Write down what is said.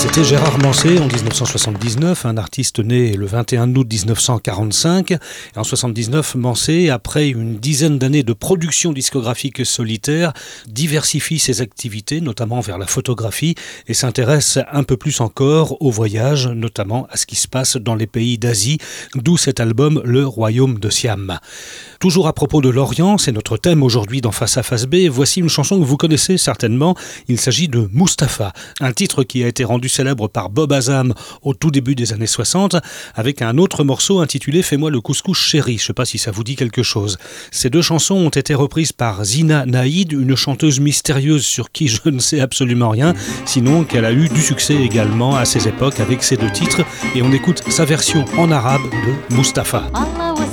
C'était Gérard Manset en 1979, un artiste né le 21 août 1945. Et en 1979, Manset, après une dizaine d'années de production discographique solitaire, diversifie ses activités, notamment vers la photographie, et s'intéresse un peu plus encore au voyage, notamment à ce qui se passe dans les pays d'Asie, d'où cet album Le Royaume de Siam. Toujours à propos de l'Orient, c'est notre thème aujourd'hui dans Face à Face B. Voici une chanson que vous connaissez certainement. Il s'agit de Mustapha, un titre qui a été rendu célèbre par Bob Azam au tout début des années 60, avec un autre morceau intitulé Fais-moi le couscous chéri. Je ne sais pas si ça vous dit quelque chose. Ces deux chansons ont été reprises par Zina Naïd, une chanteuse mystérieuse sur qui je ne sais absolument rien, sinon qu'elle a eu du succès également à ces époques avec ces deux titres. Et on écoute sa version en arabe de Mustapha.